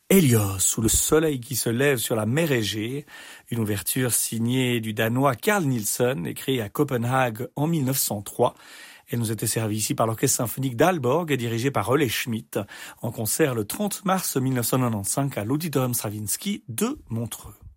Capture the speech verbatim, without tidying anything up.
Hélios, ou le soleil qui se lève sur la mer Égée, une ouverture signée du Danois Carl Nielsen et créée à Copenhague en mille neuf cent trois. Elle nous était servie ici par l'Orchestre symphonique d'Aalborg, dirigé par Olle Schmidt, en concert le trente mars mille neuf cent quatre-vingt-quinze à l'Auditorium Stravinsky de Montreux.